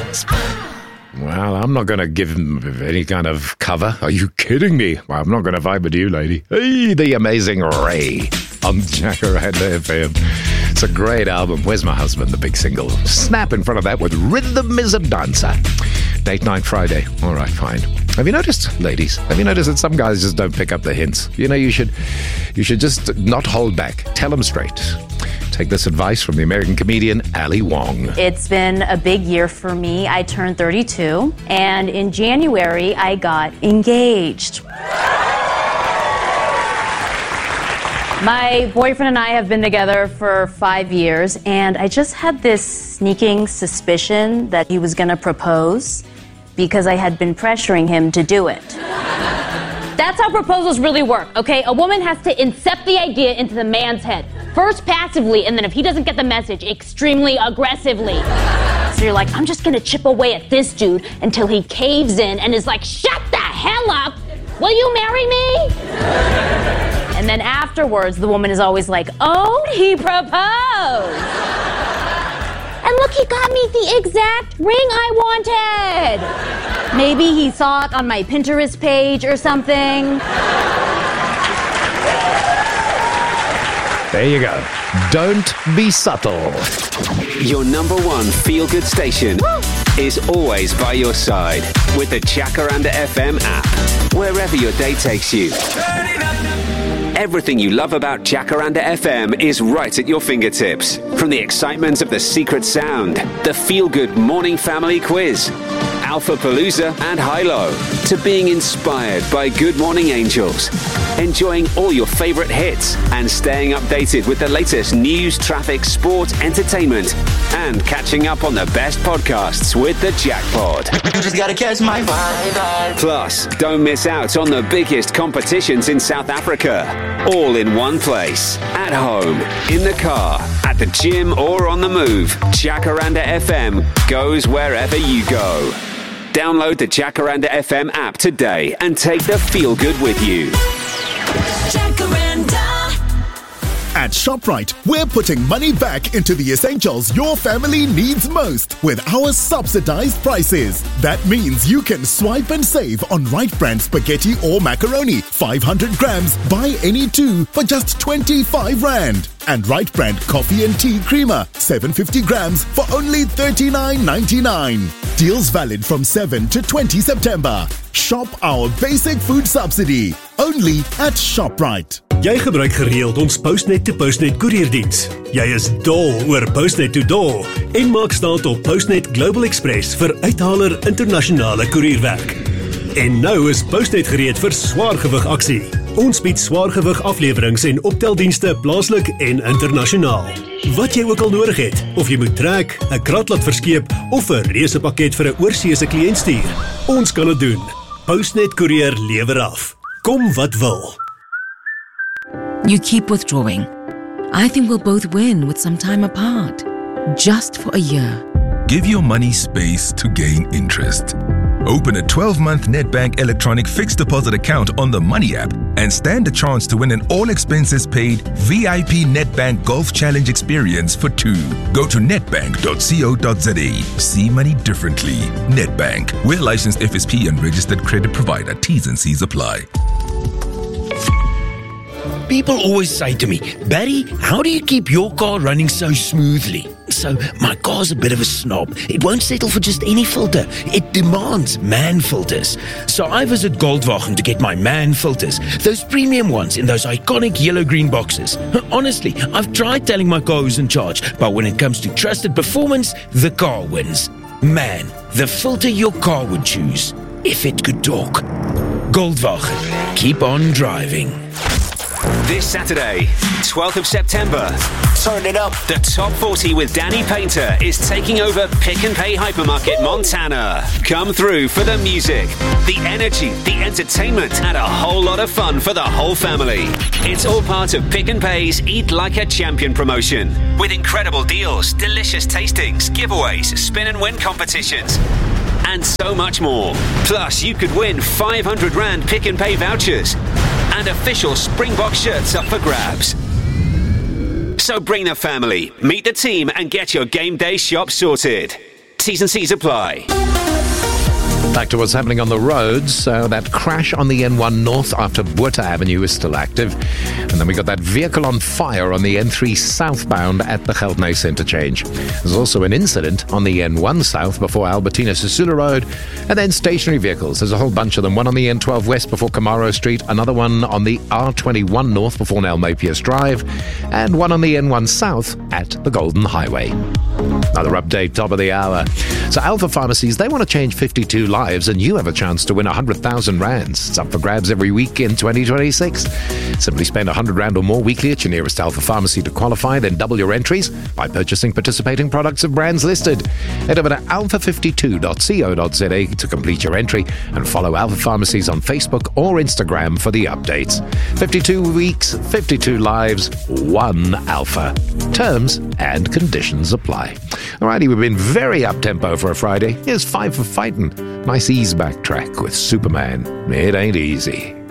Well, I'm not going to give him any kind of cover. Are you kidding me? Well, I'm not going to vibe with you, lady. Hey, the amazing Ray on Jacaranda FM. It's a great album. Where's My Husband, the big single. Snap in front of that with Rhythm is a Dancer. Date Night Friday. All right, fine. Have you noticed, ladies? Have you noticed that some guys just don't pick up the hints? You know, you should just not hold back. Tell them straight. Take this advice from the American comedian Ali Wong. It's been a big year for me. I turned 32, and in January, I got engaged. My boyfriend and I have been together for 5 years, and I just had this sneaking suspicion that he was going to propose because I had been pressuring him to do it. That's how proposals really work, okay? A woman has to incept the idea into the man's head. First passively, and then if he doesn't get the message, extremely aggressively. So you're like, I'm just gonna chip away at this dude until he caves in and is like, shut the hell up! Will you marry me? And then afterwards, the woman is always like, oh, he proposed! And look, he got me the exact ring I wanted! Maybe he saw it on my Pinterest page or something. There you go. Don't be subtle. Your number one feel-good station is always by your side with the Jacaranda FM app, wherever your day takes you. Everything you love about Jacaranda FM is right at your fingertips. From the excitement of the secret sound, the feel-good morning family quiz, Alpha Palooza and High-Low, to being inspired by Good Morning Angels, enjoying all your favorite hits and staying updated with the latest news, traffic, sport, entertainment, and catching up on the best podcasts with the Jackpod. You just gotta catch my vibe. Plus, don't miss out on the biggest competitions in South Africa, all in one place. At home, in the car, at the gym, or on the move, Jacaranda FM goes wherever you go. Download the Jacaranda FM app today and take the feel-good with you. Jacaranda. At ShopRite, we're putting money back into the essentials your family needs most with our subsidized prices. That means you can swipe and save on Right Brand spaghetti or macaroni, 500 grams, buy any two for just 25 Rand. And Right Brand coffee and tea creamer, 750 grams for only 39.99. Deals valid from 7 to 20 September. Shop our basic food subsidy, only at ShopRite. Jy gebruik gereeld ons Postnet to Postnet koerierdiens. Jy is dol oor Postnet to Door en maak staat op Postnet Global Express vir uithaler internasionale koerierwerk. En nou is Postnet gereed vir swaargewig aksie. Ons bied swaargewig aflewerings en opteldienste plaaslik en internasionaal. Wat jy ook al nodig het, of jy moet trek, 'n krat laat verskeep of 'n reuse pakket vir 'n oorseese kliënt stuur. Ons kan dit doen. Postnet Koerier lewer af. Kom wat wil. You keep withdrawing. I think we'll both win with some time apart. Just for a year. Give your money space to gain interest. Open a 12-month Nedbank electronic fixed deposit account on the Money app and stand a chance to win an all-expenses-paid VIP Nedbank Golf Challenge experience for two. Go to nedbank.co.za. See money differently. Nedbank. We're licensed FSP and registered credit provider. T's and C's apply. People always say to me, Barry, how do you keep your car running so smoothly? So, my car's a bit of a snob. It won't settle for just any filter. It demands MAN filters. So I visit Goldwagen to get my MAN filters. Those premium ones in those iconic yellow-green boxes. Honestly, I've tried telling my car who's in charge, but when it comes to trusted performance, the car wins. MAN, the filter your car would choose, if it could talk. Goldwagen, keep on driving. This Saturday, 12th of September, Turn it up. the Top 40 with Danny Painter is taking over Pick n Pay Hypermarket Montana. Come through for the music, the energy, the entertainment, and a whole lot of fun for the whole family. It's all part of Pick n Pay's Eat Like a Champion promotion, with incredible deals, delicious tastings, giveaways, spin and win competitions, and so much more. Plus, you could win 500 Rand Pick n Pay vouchers and official Springbok shirts up for grabs. So bring the family, meet the team, and get your game day shop sorted. T's and C's apply. Back to what's happening on the roads. That crash on the N1 North after Botha Avenue is still active. And then we got that vehicle on fire on the N3 southbound at the Geldnys interchange. There's also an incident on the N1 South before Albertina Sisulu Road. And then stationary vehicles. There's a whole bunch of them. One on the N12 West before Camaro Street. Another one on the R21 North before Nelma Pierce Drive. And one on the N1 South at the Golden Highway. Another update, top of the hour. So Alpha Pharmacies, they want to change 52 lives, and you have a chance to win 100,000 rands. It's up for grabs every week in 2026. Simply spend 100 rand or more weekly at your nearest Alpha Pharmacy to qualify, then double your entries by purchasing participating products of brands listed. Head over to alpha52.co.za to complete your entry and follow Alpha Pharmacies on Facebook or Instagram for the updates. 52 weeks, 52 lives, 1 Alpha. Terms and conditions apply. Alrighty, we've been very up-tempo for a Friday. Here's 5 for Fightin'. Nice ease back track with Superman. It ain't easy.